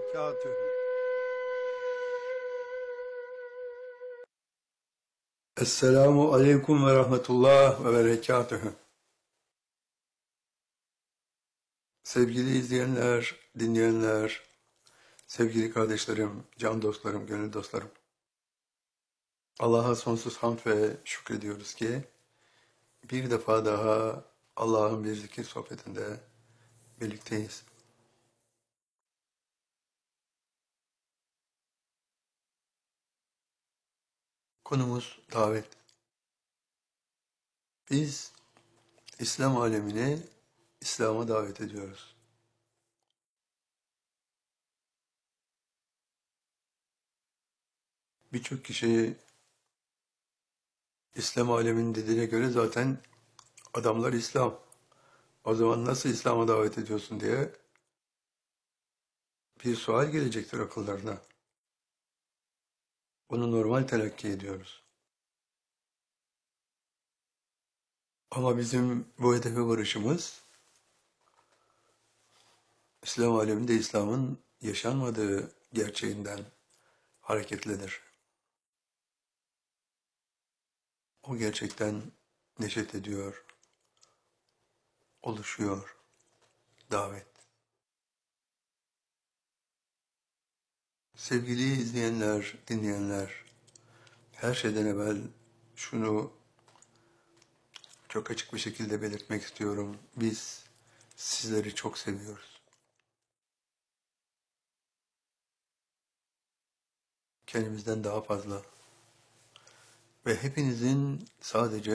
وبركاته. Esselamu aleyküm ve rahmetullah ve berekatühü. Sevgili izleyenler, dinleyenler, sevgili kardeşlerim, can dostlarım, gönül dostlarım. Allah'a sonsuz hamd ve şükrediyoruz ki bir defa daha Allah'ın bir zikir sohbetinde birlikteyiz. Konumuz davet. Biz İslam alemini İslam'a davet ediyoruz. Birçok kişi İslam aleminin dediğine göre zaten adamlar İslam. O zaman nasıl İslam'a davet ediyorsun diye bir sual gelecektir akıllarına. Bunu normal telakki ediyoruz. Ama bizim bu hedefe varışımız İslam aleminde İslam'ın yaşanmadığı gerçeğinden hareketlenir. O gerçekten neşet ediyor, oluşuyor davet. Sevgili izleyenler, dinleyenler, her şeyden evvel şunu çok açık bir şekilde belirtmek istiyorum. Biz sizleri çok seviyoruz. Kendimizden daha fazla. Ve hepinizin sadece